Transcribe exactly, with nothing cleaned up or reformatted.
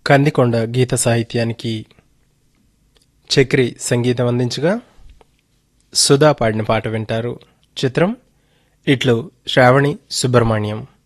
కందికొండ గీత సాహిత్యానికి చక్రి సంగీతం అందించగా సుధా పాడిన పాట వింటారు. చిత్రం ఇట్లు శ్రావణి సుబ్రహ్మణ్యం.